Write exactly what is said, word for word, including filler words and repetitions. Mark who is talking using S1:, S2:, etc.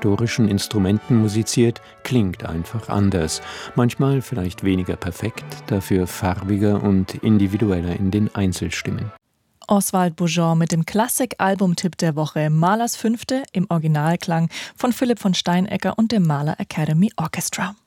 S1: historischen Instrumenten musiziert, klingt einfach anders. Manchmal vielleicht weniger perfekt, dafür farbiger und individueller in den Einzelstimmen.
S2: Oswald Baugeon mit dem Klassik-Albumtipp der Woche Mahlers Fünfte im Originalklang von Philipp von Steinecker und dem Mahler Academy Orchestra.